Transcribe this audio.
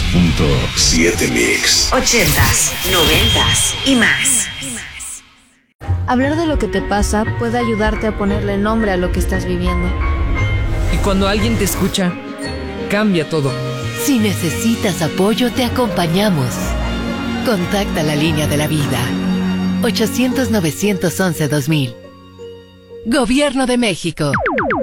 98.7 Mix. 80s, 90s y más. Hablar de lo que te pasa puede ayudarte a ponerle nombre a lo que estás viviendo. Y cuando alguien te escucha, cambia todo. Si necesitas apoyo, te acompañamos. Contacta la línea de la vida. 800-911-2000. Gobierno de México.